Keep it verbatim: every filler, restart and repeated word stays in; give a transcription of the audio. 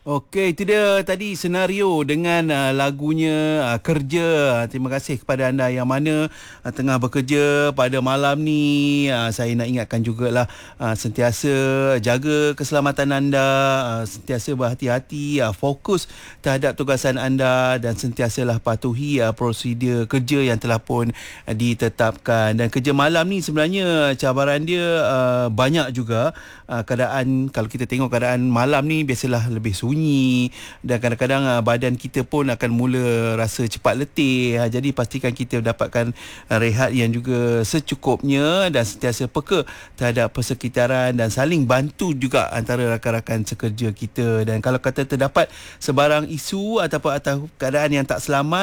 Okey, itu dia tadi senario dengan uh, lagunya uh, Kerja. Terima kasih kepada anda yang mana uh, tengah bekerja pada malam ni. Uh, saya nak ingatkan jugalah uh, sentiasa jaga keselamatan anda, uh, sentiasa berhati-hati, uh, fokus terhadap tugasan anda dan sentiasalah patuhi uh, prosedur kerja yang telah pun uh, ditetapkan. Dan kerja malam ni sebenarnya cabaran dia uh, banyak juga. Uh, keadaan, kalau kita tengok keadaan malam ni biasalah lebih sunyi dan kadang-kadang uh, badan kita pun akan mula rasa cepat letih. Uh, jadi pastikan kita mendapatkan uh, rehat yang juga secukupnya dan sentiasa peka terhadap persekitaran dan saling bantu juga antara rakan-rakan sekerja kita. Dan kalau kata terdapat sebarang isu ataupun atau keadaan yang tak selamat,